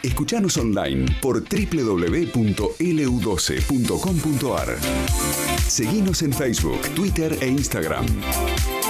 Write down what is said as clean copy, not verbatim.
Escuchanos online por www.lu12.com.ar. Seguinos en Facebook, Twitter e Instagram.